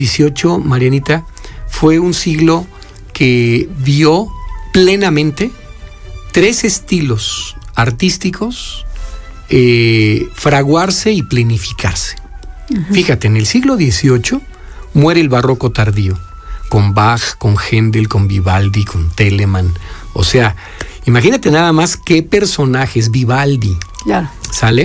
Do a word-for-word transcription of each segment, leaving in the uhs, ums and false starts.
dieciocho, Marianita, fue un siglo que vio plenamente tres estilos artísticos eh, fraguarse y planificarse. Uh-huh. Fíjate, en el siglo dieciocho muere el barroco tardío, con Bach, con Händel, con Vivaldi, con Telemann. O sea, imagínate nada más qué personajes. Vivaldi, claro. ¿Sale?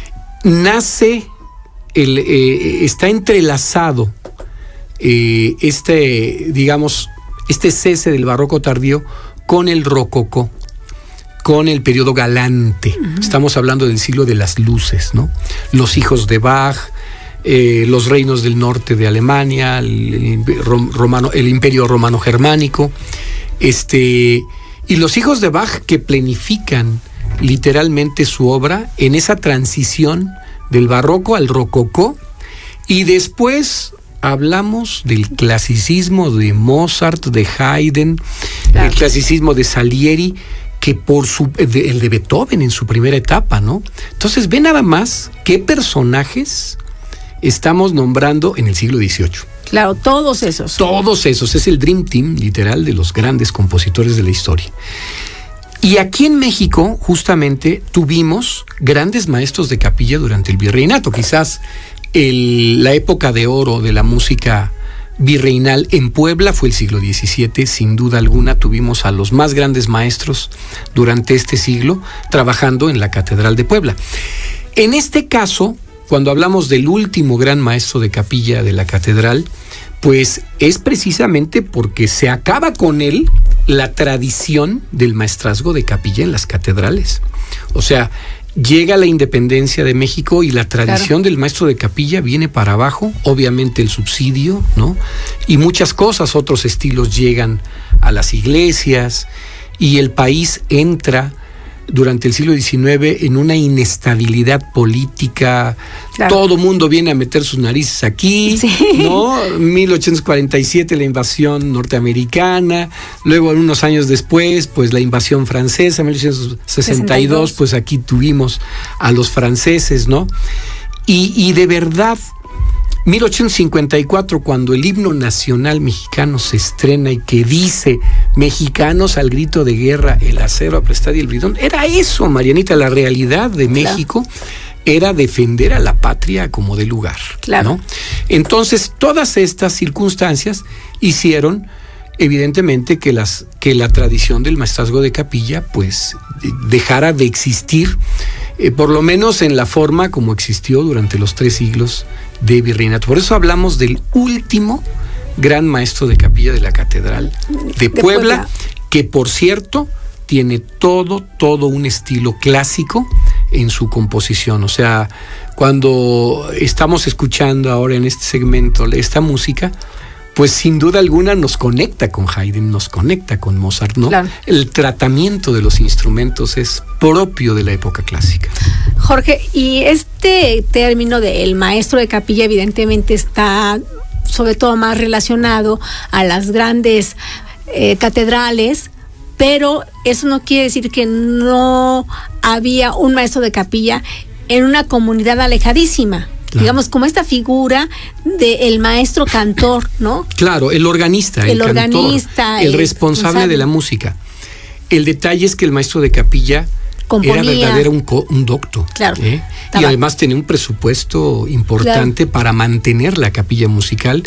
Nace, el, eh, está entrelazado eh, este, digamos, este cese del barroco tardío con el rococó, con el periodo galante. Uh-huh. Estamos hablando del siglo de las luces, ¿no? Los hijos de Bach, eh, los reinos del norte de Alemania, el, el, romano, el imperio romano germánico, este, y los hijos de Bach que planifican literalmente su obra en esa transición del barroco al rococó, y después hablamos del clasicismo de Mozart, de Haydn, claro. El clasicismo de Salieri, que por su de, el de Beethoven en su primera etapa, ¿no? Entonces ve nada más qué personajes estamos nombrando en el siglo dieciocho. Claro, todos esos. Todos esos, es el Dream Team literal de los grandes compositores de la historia. Y aquí en México justamente tuvimos grandes maestros de capilla durante el virreinato. Quizás el, la época de oro de la música virreinal en Puebla fue el siglo diecisiete, sin duda alguna. Tuvimos a los más grandes maestros durante este siglo trabajando en la Catedral de Puebla. En este caso, cuando hablamos del último gran maestro de capilla de la catedral, pues es precisamente porque se acaba con él la tradición del maestrazgo de capilla en las catedrales. O sea, llega la independencia de México y la tradición, claro, del maestro de capilla viene para abajo, obviamente el subsidio, ¿no? Y muchas cosas, otros estilos llegan a las iglesias y el país entra durante el siglo diecinueve en una inestabilidad política. Claro. Todo mundo viene a meter sus narices aquí, sí, ¿no? mil ochocientos cuarenta y siete la invasión norteamericana, luego unos años después, pues la invasión francesa, mil ochocientos sesenta y dos, pues aquí tuvimos a los franceses, ¿no? Y, y de verdad, mil ochocientos cincuenta y cuatro, cuando el himno nacional mexicano se estrena y que dice mexicanos al grito de guerra, el acero aplastado y el bridón, era eso, Marianita, la realidad de México, claro, era defender a la patria como de lugar, claro, ¿no? Entonces, todas estas circunstancias hicieron, evidentemente, que, las, que la tradición del maestrazgo de capilla, pues, dejara de existir, eh, por lo menos en la forma como existió durante los tres siglos de virreinato. Por eso hablamos del último gran maestro de capilla de la Catedral de Puebla, de Puebla, que por cierto tiene todo, todo un estilo clásico en su composición. O sea, cuando estamos escuchando ahora en este segmento esta música, pues sin duda alguna nos conecta con Haydn, nos conecta con Mozart, ¿no? Claro. El tratamiento de los instrumentos es propio de la época clásica. Jorge, y este término de el maestro de capilla evidentemente está sobre todo más relacionado a las grandes eh, catedrales, pero eso no quiere decir que no había un maestro de capilla en una comunidad alejadísima. Claro. Digamos, como esta figura del maestro cantor, ¿no? Claro, el organista, el, el organista, cantor, el, el responsable el, de la música. El detalle es que el maestro de capilla componía, era verdadero un, co, un docto. Claro. ¿eh? Y además tenía un presupuesto importante, claro, para mantener la capilla musical,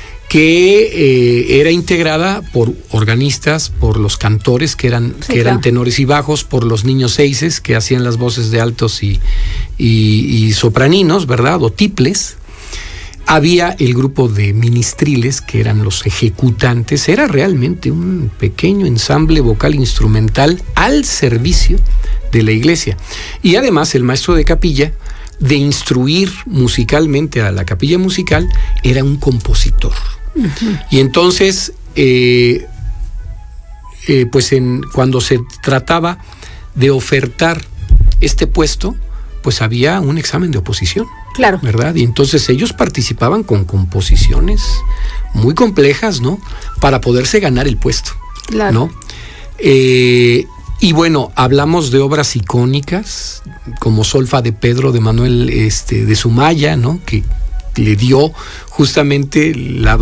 que eh, era integrada por organistas, por los cantores, que eran, sí, que eran, claro, tenores y bajos, por los niños seises, que hacían las voces de altos y, y, y sopraninos, ¿verdad? O tiples. Había el grupo de ministriles, que eran los ejecutantes. Era realmente un pequeño ensamble vocal instrumental al servicio de la iglesia. Y además el maestro de capilla, de instruir musicalmente a la capilla musical, era un compositor. Uh-huh. Y entonces, eh, eh, pues en, cuando se trataba de ofertar este puesto, pues había un examen de oposición. Claro. ¿Verdad? Y entonces ellos participaban con composiciones muy complejas, ¿no? Para poderse ganar el puesto. Claro. ¿No? Eh, y bueno, hablamos de obras icónicas, como Solfa de Pedro de Manuel este, de Sumaya, ¿no? Que le dio justamente la